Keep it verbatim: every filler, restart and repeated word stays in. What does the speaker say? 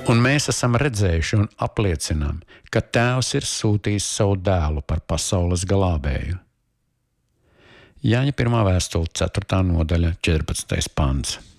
Un mēs esam redzējuši un apliecinām, ka Tēvs ir sūtījis savu dēlu par pasaules glābēju. Jāņa pirmā vēstule, ceturtā nodaļa, četrpadsmitais pants.